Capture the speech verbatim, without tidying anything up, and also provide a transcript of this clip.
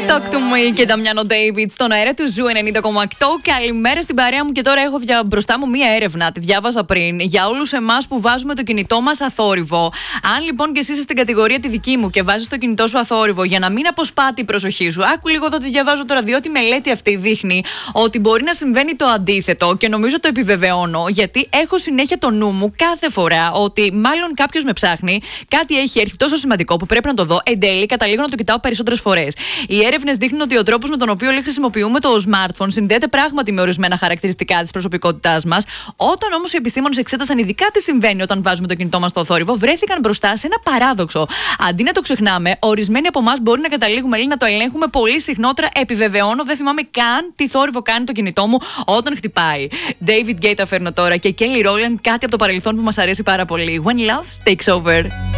Talk to me και Νταμιάνο Ντέιβιτ στον αέρα του Ζου ενενήντα κόμμα οκτώ. Καλημέρα στην παρέα μου και τώρα έχω δια... μπροστά μου μία έρευνα. Τη διάβαζα πριν. Για όλους εμάς που βάζουμε το κινητό μας αθόρυβο. Αν λοιπόν και εσύ είσαι στην κατηγορία τη δική μου και βάζεις το κινητό σου αθόρυβο για να μην αποσπάται η προσοχή σου, άκου λίγο εδώ τι διαβάζω τώρα, διότι η μελέτη αυτή δείχνει ότι μπορεί να συμβαίνει το αντίθετο και νομίζω το επιβεβαιώνω, γιατί έχω συνέχεια το νου μου κάθε φορά ότι μάλλον κάποιος με ψάχνει, κάτι έχει έρθει τόσο σημαντικό που πρέπει να το δω. Εν τέλει, καταλήγω να το κοιτάω περισσότερες φορές. Οι έρευνες δείχνουν ότι ο τρόπος με τον οποίο χρησιμοποιούμε το smartphone συνδέεται πράγματι με ορισμένα χαρακτηριστικά της προσωπικότητάς μας. Όταν όμως οι επιστήμονες εξέτασαν ειδικά τι συμβαίνει όταν βάζουμε το κινητό μας στο θόρυβο, βρέθηκαν μπροστά σε ένα παράδοξο. Αντί να το ξεχνάμε, ορισμένοι από εμάς μπορεί να καταλήγουμε ή να το ελέγχουμε πολύ συχνότερα. Επιβεβαιώνω, δεν θυμάμαι καν τι θόρυβο κάνει το κινητό μου όταν χτυπάει. David Guetta φέρνω τώρα και Kelly Rowland, κάτι από το παρελθόν που μας αρέσει πάρα πολύ. When love takes over.